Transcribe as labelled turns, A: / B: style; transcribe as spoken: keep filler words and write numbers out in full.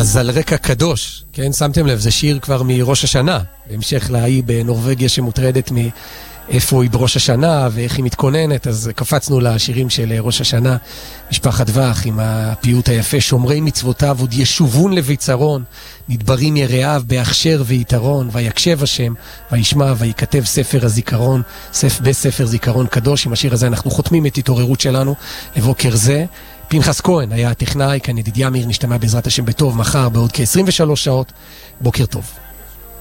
A: אז על רקע קדוש, כן, שמתם לב, זה שיר כבר מראש השנה, בהמשך להיא בנורווגיה שמוטרדת מאיפה היא בראש השנה ואיך היא מתכוננת, אז קפצנו לשירים של ראש השנה, משפחת דבח עם הפיוט היפה, שומרי מצוותיו עוד ישובון לביצרון, נדברים יראיו בהכשר ויתרון, ויקשב השם, וישמע, ויקטב ספר הזיכרון, ספ, בספר זיכרון קדוש. עם השיר הזה אנחנו חותמים את התעוררות שלנו לבוקר זה. פנחס כהן היה הטכנאי, כאן ידידיה מאיר, נשתמע בעזרת השם בטוב מחר בעוד כ-עשרים ושלוש שעות. בוקר טוב.